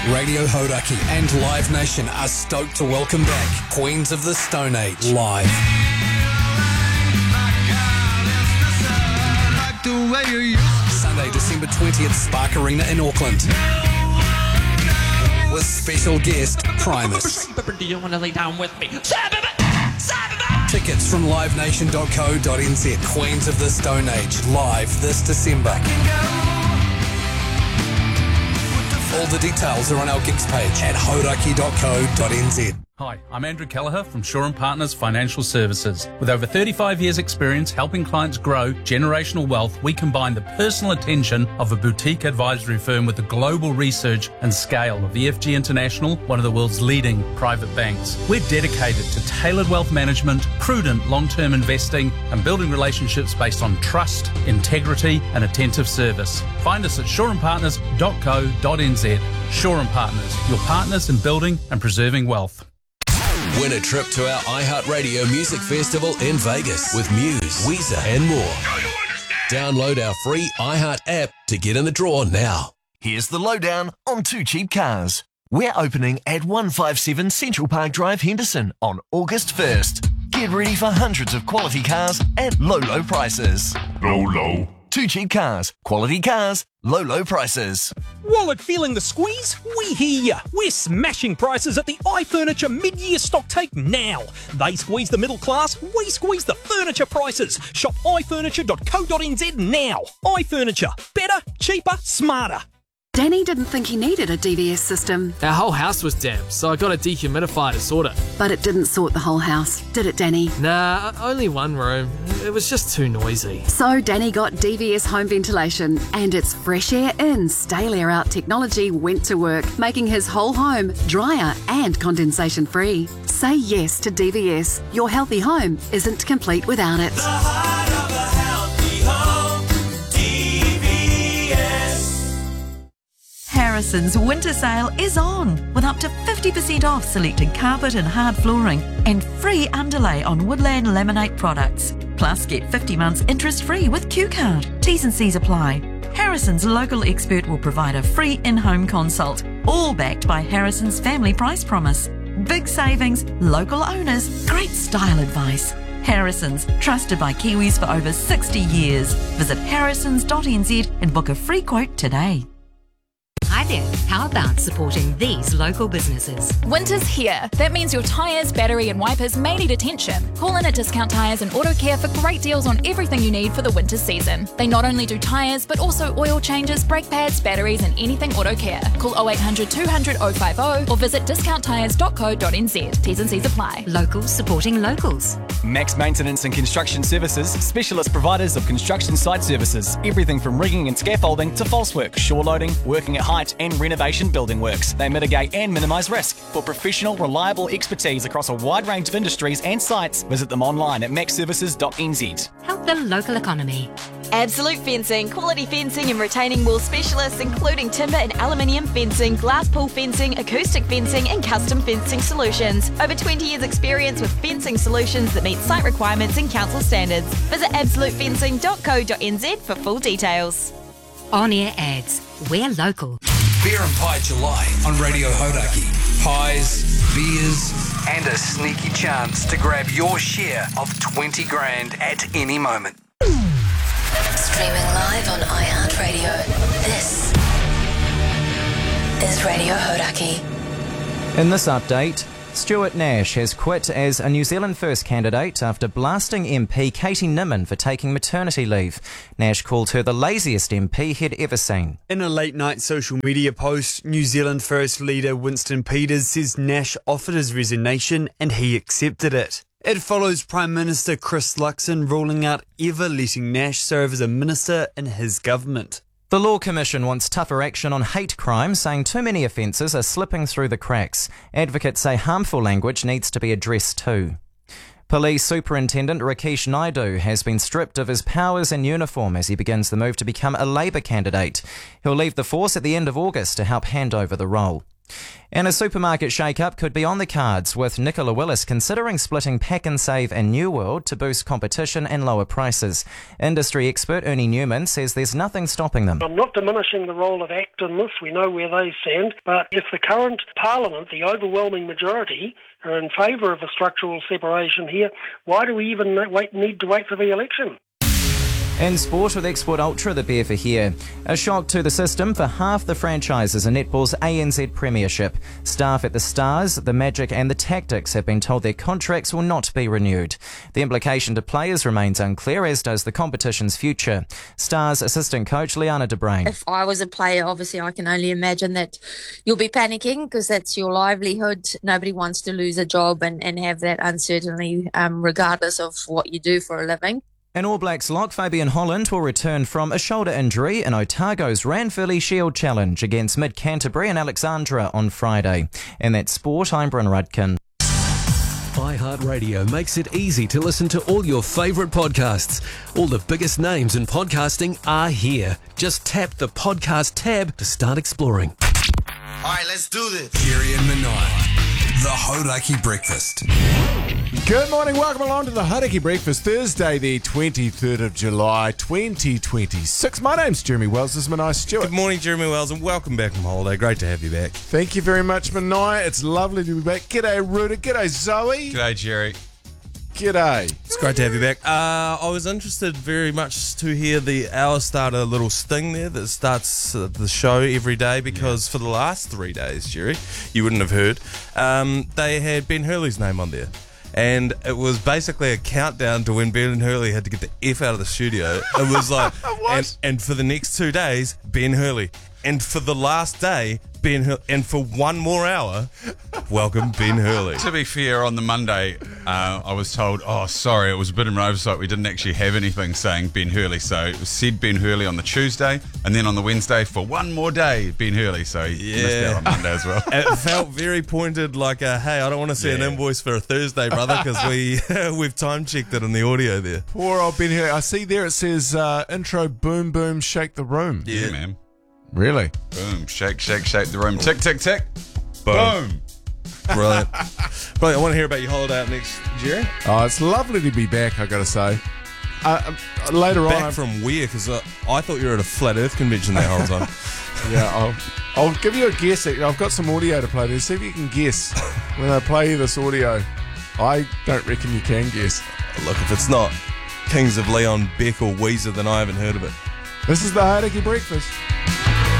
Radio Hodaki and Live Nation are stoked to welcome back Queens of the Stone Age live. Sunday, December 20th, Spark Arena in Auckland. With special guest, Primus. Do you want to lay down with me? Tickets from livenation.co.nz. Queens of the Stone Age, live this December. All the details are on our gigs page at hodaki.co.nz. Hi, I'm Andrew Kelleher from Shaw & Partners Financial Services. With over 35 years' experience helping clients grow generational wealth, we combine the personal attention of a boutique advisory firm with the global research and scale of EFG International, one of the world's leading private banks. We're dedicated to tailored wealth management, prudent long-term investing, and building relationships based on trust, integrity, and attentive service. Find us at shawandpartners.co.nz. Shaw & Partners, your partners in building and preserving wealth. Win a trip to our iHeartRadio Music Festival in Vegas with Muse, Weezer and more. Download our free iHeart app to get in the draw now. Here's the lowdown on Too Cheap Cars. We're opening at 157 Central Park Drive, Henderson on August 1st. Get ready for hundreds of quality cars at low prices. Low. Too Cheap Cars, quality cars, low prices. Wallet feeling the squeeze? We hear ya. We're smashing prices at the iFurniture mid-year stock take now. They squeeze the middle class, we squeeze the furniture prices. Shop ifurniture.co.nz now. iFurniture. Better, cheaper, smarter. Danny didn't think he needed a DVS system. Our whole house was damp, so I got a dehumidifier to sort it. But it didn't sort the whole house, did it, Danny? Nah, only one room. It was just too noisy. So Danny got DVS home ventilation, and its fresh air in, stale air out technology went to work, making his whole home drier and condensation free. Say yes to DVS. Your healthy home isn't complete without it. The heart of a healthy home, DVS. Harrison's winter sale is on with up to 50% off selected carpet and hard flooring and free underlay on Woodland Laminate products. Plus, get 50 months interest-free with Q-Card. T's and C's apply. Harrison's local expert will provide a free in-home consult, all backed by Harrison's Family Price Promise. Big savings, local owners, great style advice. Harrison's, trusted by Kiwis for over 60 years. Visit harrisons.nz and book a free quote today. Hi there, how about supporting these local businesses? Winter's here. That means your tyres, battery and wipers may need attention. Call in at Discount Tyres and Auto Care for great deals on everything you need for the winter season. They not only do tyres, but also oil changes, brake pads, batteries and anything auto care. Call 0800 200 050 or visit discounttyres.co.nz. T's and C's apply. Locals supporting locals. Max Maintenance and Construction Services, specialist providers of construction site services. Everything from rigging and scaffolding to false work, shore loading, working at height and renovation building works. They mitigate and minimise risk. For professional, reliable expertise across a wide range of industries and sites, visit them online at maxservices.nz. Help the local economy. Absolute Fencing, quality fencing and retaining wall specialists including timber and aluminium fencing, glass pool fencing, acoustic fencing and custom fencing solutions. Over 20 years experience with fencing solutions that meet site requirements and council standards. Visit absolutefencing.co.nz for full details. On-air ads. We're local. Beer and Pie July on Radio Hodaki. Pies, beers, and a sneaky chance to grab your share of 20 grand at any moment. Streaming live on iHeartRadio. This is Radio Hodaki. In this update, Stuart Nash has quit as a New Zealand First candidate after blasting MP Katie Nimmin for taking maternity leave. Nash called her the laziest MP he'd ever seen. In a late-night social media post, New Zealand First leader Winston Peters says Nash offered his resignation and he accepted it. It follows Prime Minister Chris Luxon ruling out ever letting Nash serve as a minister in his government. The Law Commission wants tougher action on hate crime, saying too many offences are slipping through the cracks. Advocates say harmful language needs to be addressed too. Police Superintendent Rakesh Naidu has been stripped of his powers and uniform as he begins the move to become a Labour candidate. He'll leave the force at the end of August to help hand over the role. And a supermarket shake-up could be on the cards, with Nicola Willis considering splitting Pack and Save and New World to boost competition and lower prices. Industry expert Ernie Newman says there's nothing stopping them. I'm not diminishing the role of ACT in this. We know where they stand. But if the current Parliament, the overwhelming majority, are in favour of a structural separation here, why do we even need to wait for the election? In sport, with Export Ultra, the beer for here. A shock to the system for half the franchises in netball's ANZ Premiership. Staff at the Stars, the Magic and the Tactics have been told their contracts will not be renewed. The implication to players remains unclear, as does the competition's future. Stars assistant coach Liana de Bruin. If I was a player, obviously I can only imagine that you'll be panicking because that's your livelihood. Nobody wants to lose a job and have that uncertainty regardless of what you do for a living. In All Blacks lock, Fabian Holland will return from a shoulder injury in Otago's Ranfurly Shield Challenge against Mid Canterbury and Alexandra on Friday. And that's sport, I'm Bryn Rudkin. iHeartRadio makes it easy to listen to all your favourite podcasts. All the biggest names in podcasting are here. Just tap the podcast tab to start exploring. All right, let's do this. Jerry and Manai, the Hodaki Breakfast. Good morning, welcome along to the Hodaki Breakfast, Thursday the 23rd of July 2026. My name's Jeremy Wells, this is Manai Stewart. Good morning, Jeremy Wells, and welcome back from holiday. Great to have you back. Thank you very much, Manai. It's lovely to be back. G'day, Ruta. G'day, Zoe. G'day, Jerry. G'day. It's great to have you back. I was interested very much to hear the Hour Starter little sting there that starts the show every day, because for the last 3 days, Jerry, you wouldn't have heard, they had Ben Hurley's name on there. And it was basically a countdown to when Ben Hurley had to get the F out of the studio. It was like, and for the next 2 days, Ben Hurley. And for the last day, Ben Hurley. And for one more hour, welcome Ben Hurley. To be fair, on the Monday, I was told, oh, sorry, it was a bit of an oversight. We didn't actually have anything saying Ben Hurley. So it was said Ben Hurley on the Tuesday, and then on the Wednesday, for one more day, Ben Hurley. So you missed out on Monday as well. It felt very pointed, like, hey, I don't want to see an invoice for a Thursday, brother, because we've time-checked it in the audio there. Poor old Ben Hurley. I see there it says, intro, boom, boom, shake the room. Yeah, man. Really? Boom, shake, shake, shake the room. Tick, tick, tick. Boom. Brilliant. Brilliant. I want to hear about your holiday up next, Jerry. Oh, it's lovely to be back, I got to say. Later back on... Back from where? Because I thought you were at a Flat Earth convention that whole time. Yeah, I'll give you a guess. I've got some audio to play there. See if you can guess when I play this audio. I don't reckon you can guess. Look, if it's not Kings of Leon, Beck or Weezer, then I haven't heard of it. This is the Hodaki Breakfast.